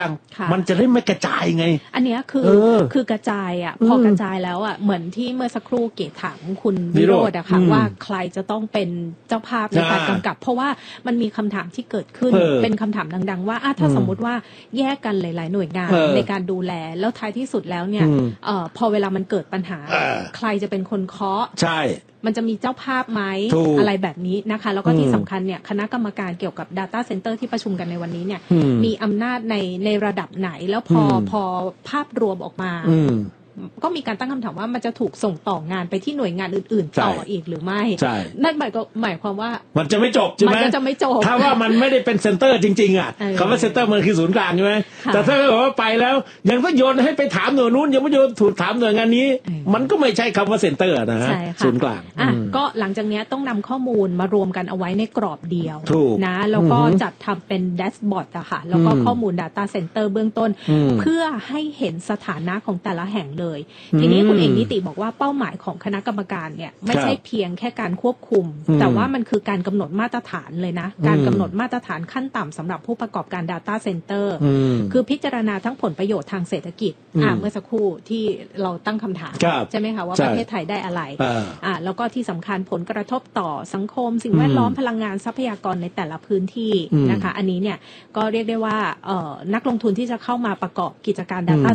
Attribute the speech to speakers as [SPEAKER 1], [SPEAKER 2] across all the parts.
[SPEAKER 1] มันจะได้ไม่กระจายไง
[SPEAKER 2] อันนี้คือกระจายอ่ะพอกระจายแล้วอ่ะเหมือนที่เมื่อสักครู่เกศถามคุณวิโรจน์อะค่ะว่าใครจะต้องเป็นเจ้าภาพในการกำกับเพราะว่ามันมีคำถามที่เกิดขึ้นเป็นคำถามดังๆว่าถ้าสมมุติว่าแยกกันหลายๆหน่วยงานในการดูแลแล้วท้ายที่สุดแล้วเนี่ยพอเวลามันเกิดปัญหาใครจะเป็นคนเคาะ
[SPEAKER 1] ใช่
[SPEAKER 2] มันจะมีเจ้าภาพไหมอะไรแบบนี้นะคะแล้วก็ที่สำคัญเนี่ยคณะกรรมการเกี่ยวกับ Data Center ที่ประชุมกันในวันนี้เนี่ยมีอำนาจในระดับไหนแล้วพอภาพรวมออกมาก็มีการตั้งคำถามว่ามันจะถูกส่งต่องานไปที่หน่วยงานอื่นๆต่ออีกหรือไม่นั่นหมายความว่า
[SPEAKER 1] มันจะไม่จบใช่ไหม
[SPEAKER 2] มันจะไม่จบ
[SPEAKER 1] ถ้าว่ามันไม่ได้เป็นเซ็นเตอร์จริงๆอ่ะคำว่าเซ็นเตอร์มันคือศูนย์กลางใช่ไหมแต่ถ้าเกิดว่าไปแล้วยังต้องโยนให้ไปถามหน่วยนู้นยังไม่โยนถูกถามหน่วยงานนี้มันก็ไม่ใช่คำว่าเซ็นเตอร์นะฮะศูนย์กลาง
[SPEAKER 2] ก็หลังจากนี้ต้องนำข้อมูลมารวมกันเอาไว้ในกรอบเดียวนะแล้วก็จัดทำเป็นแดชบอร์ดอะค่ะแล้วก็ข้อมูล Data Center เบื้องต้นเพื่อให้เห็นสถานะของแต่ละแห่งเลยทีนี้คุณเอกนิติบอกว่าเป้าหมายของคณะกรรมการเนี่ยไม่ใช่เพียงแค่การควบคุมแต่ว่ามันคือการกำหนดมาตรฐานเลยนะการกำหนดมาตรฐานขั้นต่ำสำหรับผู้ประกอบการ Data Center คือพิจารณาทั้งผลประโยชน์ทางเศรษฐกิจเมื่อสักครู่ที่เราตั้งคำถามใช่ไหมคะว่าประเทศไทยได้อะไรแล้วก็ที่สำคัญผลกระทบต่อสังคมสิ่งแวดล้อมพลังงานทรัพยากรในแต่ละพื้นที่นะคะอันนี้เนี่ยก็เรียกได้ว่านักลงทุนที่จะเข้ามาประกอบกิจการ Data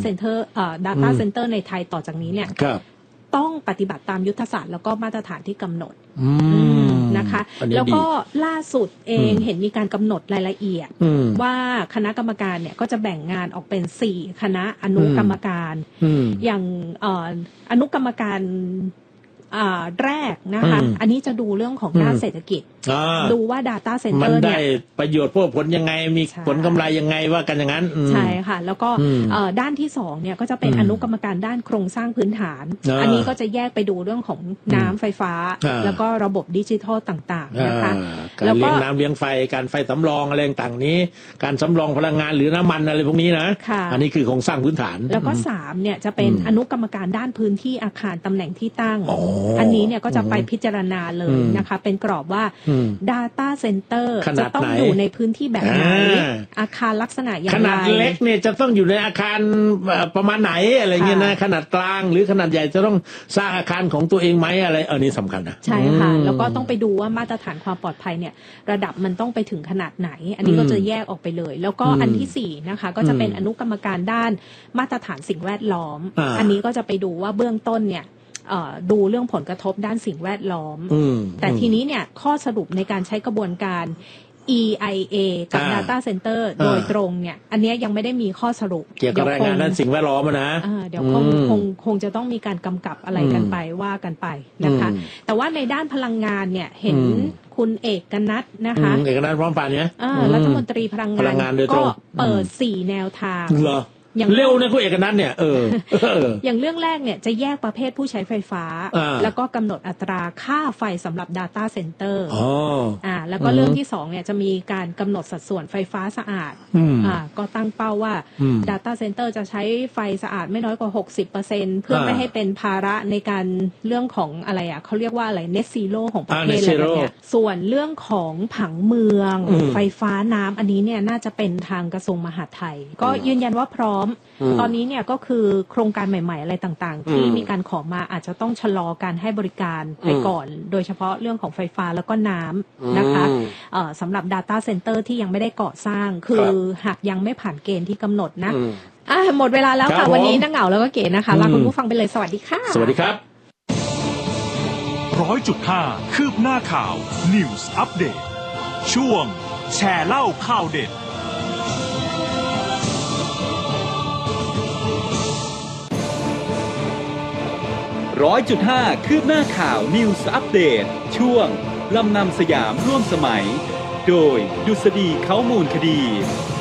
[SPEAKER 2] Center ในไทยต่อจากนี้เนี่ยต้องปฏิบัติตามยุทธศาสตร์แล้วก็มาตรฐานที่กำหนดนะคะแล้วก็ล่าสุดเองเห็นมีการกำหนดรายละเอียดว่าคณะกรรมการเนี่ยก็จะแบ่งงานออกเป็น4คณะอนุกรรมการอย่างอนุกรรมการแรกนะคะอันนี้จะดูเรื่องของด้านเศรษฐกิจดูว่า Data Center
[SPEAKER 1] มันได้ประโยชน์พวกผลยังไงมีผลกำไรยังไงว่ากันอย่างนั้น
[SPEAKER 2] ใช่ค่ะแล้วก็ด้านที่2เนี่ยก็จะเป็นอนุกรรมการด้านโครงสร้างพื้นฐานอันนี้ก็จะแยกไปดูเรื่องของน้ำไฟฟ้าแล้วก็ระบบดิจิทัลต่างๆนะคะ
[SPEAKER 1] การเลี้ยงน้ำเลี้ยงไฟการไฟสำรองอะไรต่างๆนี้การสำรองพลังงานหรือน้ำมันอะไรพวกนี้นะอันนี้คือโครงสร้างพื้นฐาน
[SPEAKER 2] แล้วก็3เนี่ยจะเป็นอนุกรรมการด้านพื้นที่อาคารตำแหน่งที่ตั้งอันนี้เนี่ยก็จะไปพิจารณาเลยนะคะเป็นกรอบว่า Data Center จะต้องอยู่ในพื้นที่แบบไหนอาคารลักษณะอย่างไร
[SPEAKER 1] ขนาดเล็กเนี่ยจะต้องอยู่ในอาคารประมาณไหนอะไรเงี้ยนะขนาดกลางหรือขนาดใหญ่จะต้องสร้างอาคารของตัวเองไหมอะไรอันนี้สำคัญนะ
[SPEAKER 2] ใช่ค่ะแล้วก็ต้องไปดูว่ามาตรฐานความปลอดภัยเนี่ยระดับมันต้องไปถึงขนาดไหนอันนี้ก็จะแยกออกไปเลยแล้วก็อันที่4นะคะก็จะเป็นอนุกรรมการด้านมาตรฐานสิ่งแวดล้อมอันนี้ก็จะไปดูว่าเบื้องต้นเนี่ยดูเรื่องผลกระทบด้านสิ่งแวดล้อมแต่ทีนี้เนี่ยข้อสรุปในการใช้กระบวนการ EIA กับ Data Center โดยตรงเนี่ยอันนี้ยังไม่ได้มีข้อสรุป
[SPEAKER 1] เกี่ยวกับรายงานด้านสิ่งแวดล้อมนะ
[SPEAKER 2] เดี๋ยวคงจะต้องมีการกำกับอะไรกันไปว่ากันไปนะคะแต่ว่าในด้านพลังงานเนี่ยเห็นคุณเอกนัทนะคะ
[SPEAKER 1] เอกนัทพร้อมปานเนี่ย
[SPEAKER 2] รัฐมนตรีพลังงานก็เปิด4แนวทาง
[SPEAKER 1] อย่างเร็วนะคุณเอกนัทเนี่ย
[SPEAKER 2] อย่างเรื่องแรกเนี่ยจะแยกประเภทผู้ใช้ไฟฟ้าแล้วก็กำหนดอัตราค่าไฟสำหรับ Data Center แล้วก็เรื่องที่2เนี่ยจะมีการกำหนดสัดส่วนไฟฟ้าสะอาดก็ตั้งเป้าว่า Data Center จะใช้ไฟสะอาดไม่น้อยกว่า 60% เพื่อไม่ให้เป็นภาระในการเรื่องของอะไรเขาเรียกว่าอะไร Net Zero ของประเทศอะไรแบบเนี้ยส่วนเรื่องของผังเมืองไฟฟ้าน้ำอันนี้เนี่ยน่าจะเป็นทางกระทรวงมหาดไทยก็ยืนยันว่าพร้อมตอนนี้เนี่ยก็คือโครงการใหม่ๆอะไรต่างๆที่มีการขอมาอาจจะต้องชะลอการให้บริการไปก่อนโดยเฉพาะเรื่องของไฟฟ้าแล้วก็น้ำนะคะสำหรับ Data Center ที่ยังไม่ได้ก่อสร้างคือหากยังไม่ผ่านเกณฑ์ที่กำหนดนะหมดเวลาแล้วค่ะวันนี้นักเหงาแล้วก็เก๋นะคะลาคุณผู้ฟังไปเลยสวัสดีค่ะ
[SPEAKER 1] สวัสดีครับ
[SPEAKER 3] 100.5 คืบหน้าข่าว News Update ช่วงแชร์เล่าข่าวเด็ด
[SPEAKER 4] 100.5 คืบหน้าข่าว News Update ช่วงลำนำสยามร่วมสมัยโดยดุษฎีเขามูลคดี